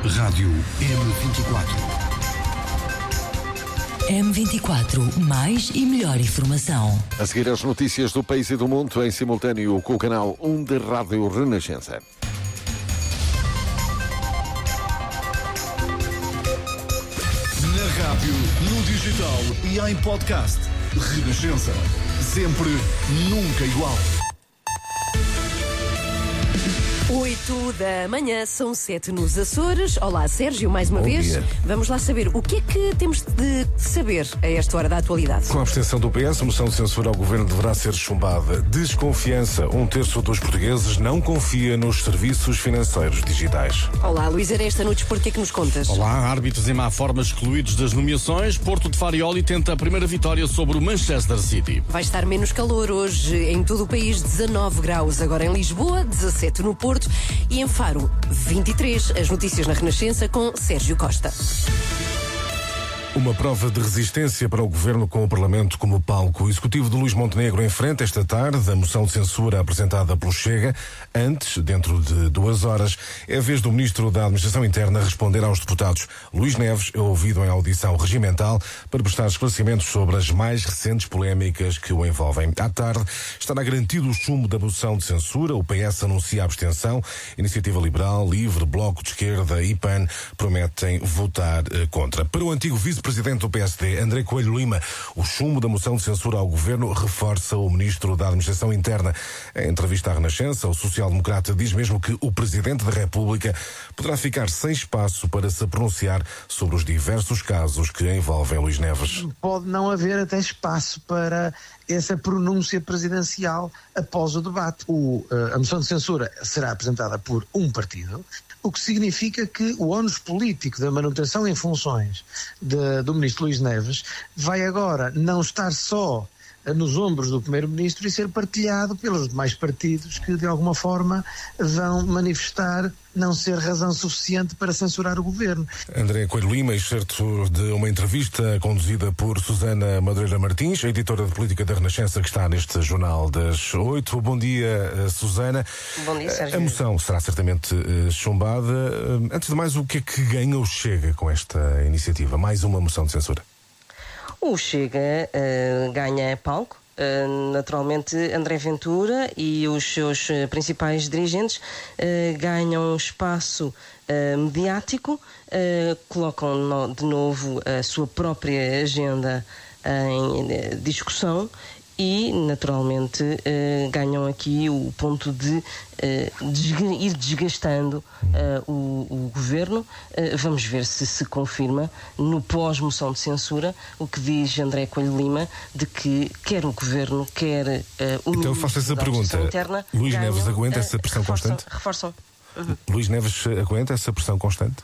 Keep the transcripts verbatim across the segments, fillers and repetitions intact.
Rádio M vinte e quatro. M vinte e quatro, mais e melhor informação. A seguir as notícias do país e do mundo em simultâneo com o canal um da Rádio Renascença. Na rádio, no digital e em podcast. Renascença. Sempre, nunca igual. Oito da manhã, são sete nos Açores. Olá, Sérgio, mais uma Bom vez. dia. Vamos lá saber o que é que temos de saber a esta hora da atualidade. Com a abstenção do P S, a moção de censura ao governo deverá ser chumbada. Desconfiança. Um terço dos portugueses não confia nos serviços financeiros digitais. Olá, Luís Aresta, no desporto, o que é que nos contas? Olá, árbitros em má forma excluídos das nomeações. Porto de Farioli tenta a primeira vitória sobre o Manchester City. Vai estar menos calor hoje em todo o país, dezanove graus. Agora em Lisboa, dezassete no Porto e em Faro, vinte e três. As notícias na Renascença com Sérgio Costa. Uma prova de resistência para o governo com o Parlamento como palco. O executivo de Luís Montenegro enfrenta esta tarde a moção de censura apresentada pelo Chega. Antes, dentro de duas horas, é a vez do Ministro da Administração Interna responder aos deputados. Luís Neves é ouvido em audição regimental para prestar esclarecimentos sobre as mais recentes polémicas que o envolvem. À tarde, estará garantido o chumbo da moção de censura. O P S anuncia a abstenção. Iniciativa Liberal, Livre, Bloco de Esquerda e P A N prometem votar eh, contra. Para o antigo vice Presidente do P S D, André Coelho Lima, o chumbo da moção de censura ao governo reforça o Ministro da Administração Interna. Em entrevista à Renascença, o social-democrata diz mesmo que o Presidente da República poderá ficar sem espaço para se pronunciar sobre os diversos casos que envolvem Luís Neves. Pode não haver até espaço para essa pronúncia presidencial após o debate. O, a moção de censura será apresentada por um partido, o que significa que o ónus político da manutenção em funções de, do ministro Luís Neves vai agora não estar só nos ombros do primeiro-ministro e ser partilhado pelos demais partidos que de alguma forma vão manifestar não ser razão suficiente para censurar o governo. André Coelho Lima, excerto de uma entrevista conduzida por Susana Madureira Martins, a editora de política da Renascença, que está neste Jornal das Oito. Bom dia, Susana. Bom dia, Sérgio. A moção será certamente uh, chumbada. Uh, antes de mais, o que é que ganha o Chega com esta iniciativa? Mais uma moção de censura. O Chega uh, ganha palco. Uh, naturalmente, André Ventura e os seus uh, principais dirigentes uh, ganham espaço uh, mediático, uh, colocam no, de novo a sua própria agenda em uh, discussão e, naturalmente, uh, ganham aqui o ponto de uh, desga- ir desgastando uh, o, o governo. Uh, vamos ver se se confirma no pós-moção de censura o que diz André Coelho Lima, de que quer o governo, quer uh, o Então eu faço essa pergunta. Interna, Luís ganham, Neves aguenta essa pressão reforçam, constante? Reforçam. Uhum. Luís Neves aguenta essa pressão constante?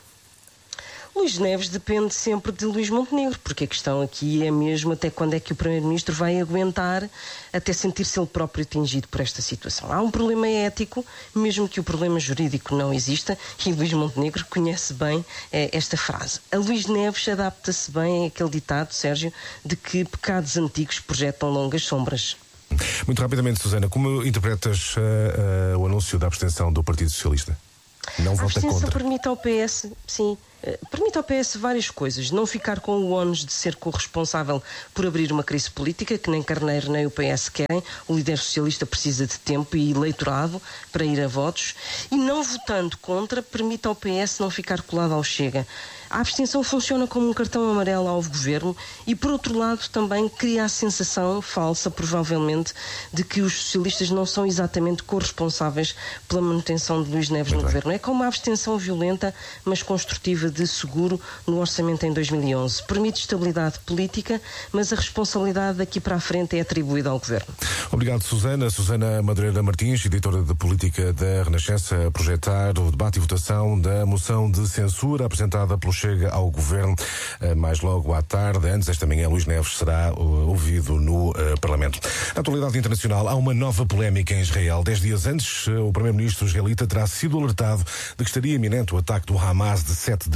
Luís Neves depende sempre de Luís Montenegro, porque a questão aqui é mesmo até quando é que o Primeiro-Ministro vai aguentar até sentir-se ele próprio atingido por esta situação. Há um problema ético, mesmo que o problema jurídico não exista, e Luís Montenegro conhece bem eh, esta frase. A Luís Neves adapta-se bem àquele ditado, Sérgio, de que pecados antigos projetam longas sombras. Muito rapidamente, Susana, como interpretas uh, uh, o anúncio da abstenção do Partido Socialista? Não A vota abstenção contra. permite ao P S, sim, permite ao P S várias coisas. Não ficar com o ónus de ser corresponsável por abrir uma crise política, que nem Carneiro nem o P S querem. O líder socialista precisa de tempo e eleitorado para ir a votos. E não votando contra, permite ao P S não ficar colado ao Chega. A abstenção funciona como um cartão amarelo ao governo e, por outro lado, também cria a sensação falsa, provavelmente, de que os socialistas não são exatamente corresponsáveis pela manutenção de Luís Neves Muito no bem. governo. É como uma abstenção violenta, mas construtiva de seguro no orçamento em dois mil e onze. Permite estabilidade política, mas a responsabilidade daqui para a frente é atribuída ao governo. Obrigado, Susana. Susana Madureira Martins, editora de política da Renascença, a projetar o debate e votação da moção de censura apresentada pelo Chega ao governo mais logo à tarde. Antes, esta manhã, Luís Neves será ouvido no uh, Parlamento. Na atualidade internacional, há uma nova polémica em Israel. Dez dias antes, o primeiro-ministro israelita terá sido alertado de que estaria iminente o ataque do Hamas de sete de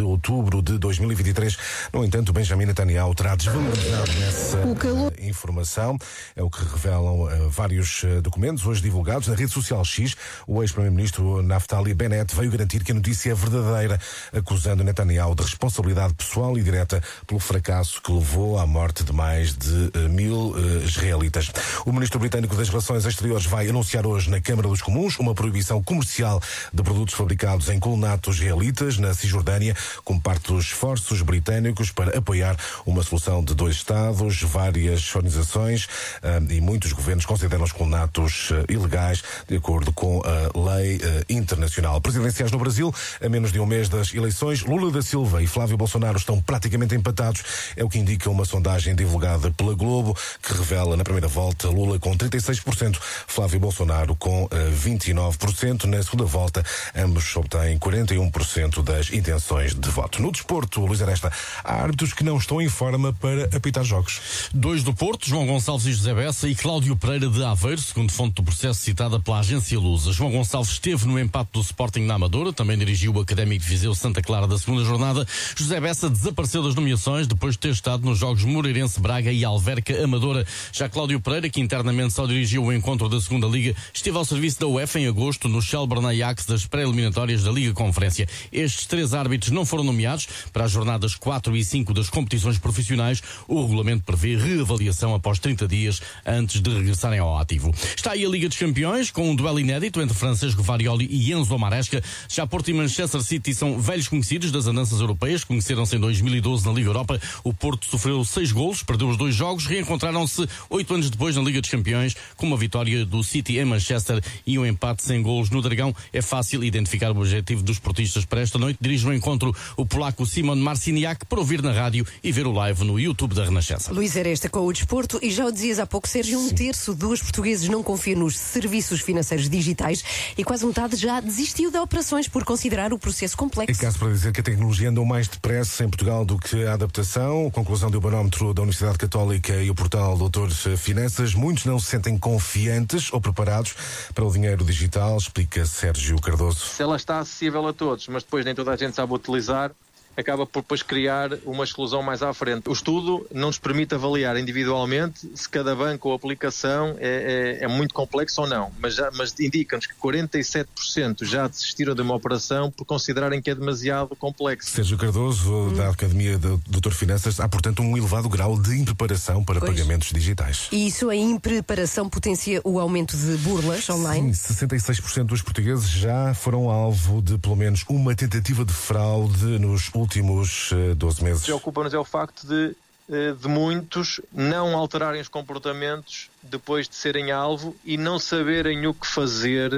outubro de dois mil e vinte e três. No entanto, Benjamin Netanyahu terá desvalorizado nessa calor... informação. É o que revelam uh, vários uh, documentos hoje divulgados na rede social X. O ex-primeiro-ministro Naftali Bennett veio garantir que a notícia é verdadeira, acusando Netanyahu de responsabilidade pessoal e direta pelo fracasso que levou à morte de mais de uh, mil uh, israelitas. O ministro britânico das Relações Exteriores vai anunciar hoje na Câmara dos Comuns uma proibição comercial de produtos fabricados em colonatos israelitas na Cisjordânia, como parte dos esforços britânicos para apoiar uma solução de dois Estados. Várias organizações uh, e muitos governos consideram os colonatos uh, ilegais, de acordo com a lei uh, internacional. Presidenciais no Brasil, a menos de um mês das eleições, Lula da Silva e Flávio Bolsonaro estão praticamente empatados, é o que indica uma sondagem divulgada pela Globo, que revela na primeira volta Lula com trinta e seis por cento, Flávio Bolsonaro com uh, vinte e nove por cento. Na segunda volta, ambos obtêm quarenta e um por cento das intenções de voto. No desporto, Luís Aresta, há árbitros que não estão em forma para apitar jogos. Dois do Porto, João Gonçalves e José Bessa, e Cláudio Pereira de Aveiro, segundo fonte do processo citada pela agência Lusa. João Gonçalves esteve no empate do Sporting na Amadora, também dirigiu o Académico de Viseu Santa Clara da segunda jornada. José Bessa desapareceu das nomeações depois de ter estado nos jogos Moreirense Braga e Alverca Amadora. Já Cláudio Pereira, que internamente só dirigiu o encontro da segunda Liga, esteve ao serviço da UEFA em agosto no Shelbourne Ajax das pré-eliminatórias da Liga Conferência. Estes três árbitros não foram nomeados para as jornadas quatro e cinco das competições profissionais. O regulamento prevê reavaliação após trinta dias antes de regressarem ao ativo. Está aí a Liga dos Campeões, com um duelo inédito entre Francesco Varioli e Enzo Maresca. Já Porto e Manchester City são velhos conhecidos das andanças europeias, conheceram-se em dois mil e doze na Liga Europa. O Porto sofreu seis golos, perdeu os dois jogos, reencontraram-se oito anos depois na Liga dos Campeões, com uma vitória do City em Manchester e um empate sem golos no Dragão. É fácil identificar o objetivo dos portistas para esta noite. Dirige o encontro o polaco Simon Marciniak, para ouvir na rádio e ver o live no YouTube da Renascença. Luís Aresta com o desporto, e já o dizias há pouco, Sérgio, um terço dos portugueses não confia nos serviços financeiros digitais e quase metade já desistiu de operações por considerar o processo complexo. É caso para dizer que a tecnologia andou mais depressa em Portugal do que a adaptação. Conclusão do barómetro da Universidade Católica e o portal Doutor Finanças. Muitos não se sentem confiantes ou preparados para o dinheiro digital, explica Sérgio Cardoso. Se ela está acessível a todos, mas depois nem toda a gente sabe utilizar, acaba por depois criar uma exclusão mais à frente. O estudo não nos permite avaliar individualmente se cada banco ou aplicação é, é, é muito complexo ou não, mas, já, mas indica-nos que quarenta e sete por cento já desistiram de uma operação por considerarem que é demasiado complexo. Sérgio Cardoso, hum. da Academia do Doutor Finanças, há, portanto, um elevado grau de impreparação para pois. pagamentos digitais. E isso, a impreparação, potencia o aumento de burlas online? Sim, sessenta e seis por cento dos portugueses já foram alvo de pelo menos uma tentativa de fraude nos últimos últimos doze meses. Preocupa-nos é o facto de, de muitos não alterarem os comportamentos depois de serem alvo e não saberem o que fazer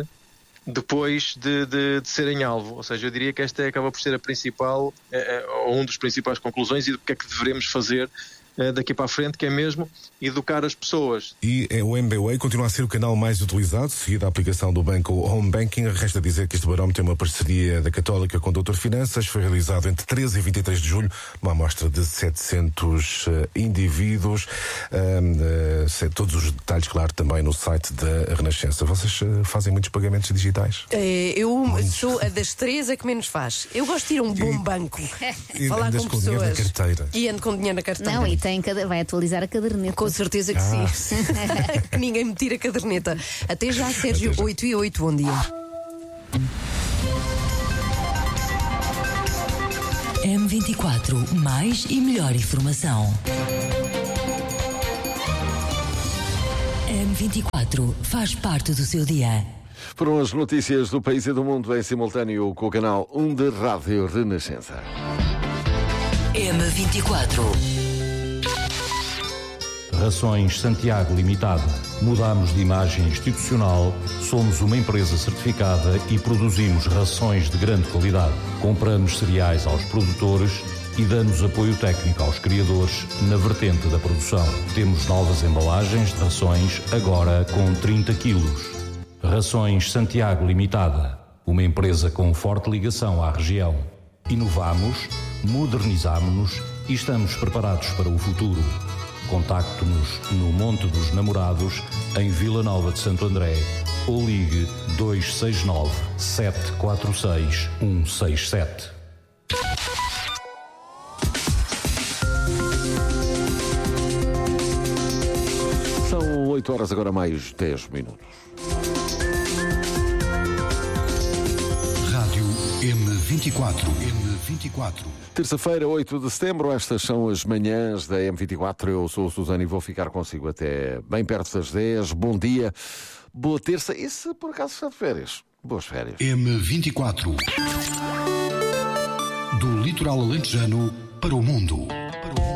depois de, de, de serem alvo. Ou seja, eu diria que esta acaba por ser a principal, ou um dos principais conclusões e do que é que devemos fazer daqui para a frente, que é mesmo educar as pessoas. E o M B W A continua a ser o canal mais utilizado, seguido a aplicação do banco Home Banking. Resta dizer que este barómetro tem uma parceria da Católica com o Doutor Finanças. Foi realizado entre treze e vinte e três de julho, uma amostra de setecentos uh, indivíduos. Uh, uh, todos os detalhes, claro, também no site da Renascença. Vocês uh, fazem muitos pagamentos digitais? É, eu muitos. sou a das três a que menos faz. Eu gosto de ir a um bom e, banco, e falar com, com pessoas. Na carteira. E ando com dinheiro na carteira. Não, e tem, vai atualizar a caderneta. Com certeza que ah. sim. Que ninguém me tira a caderneta. Até já, Sérgio. Até já. oito e oito, bom dia. M vinte e quatro, mais e melhor informação. M vinte e quatro faz parte do seu dia. Foram as notícias do país e do mundo em simultâneo com o canal um da Rádio Renascença. M vinte e quatro. Rações Santiago Limitada. Mudamos de imagem institucional, somos uma empresa certificada e produzimos rações de grande qualidade. Compramos cereais aos produtores e damos apoio técnico aos criadores na vertente da produção. Temos novas embalagens de rações, agora com trinta quilos. Rações Santiago Limitada. Uma empresa com forte ligação à região. Inovamos, modernizamos-nos e estamos preparados para o futuro. Contacte-nos no Monte dos Namorados, em Vila Nova de Santo André, ou ligue dois seis nove, sete quatro seis, um seis sete. oito horas, agora mais dez minutos. Rádio M vinte e quatro. M vinte e quatro. Terça-feira, oito de setembro, estas são as manhãs da M vinte e quatro. Eu sou o Susana e vou ficar consigo até bem perto das dez. Bom dia, boa terça. E se por acaso está de férias? Boas férias. M vinte e quatro. Do litoral alentejano para o mundo.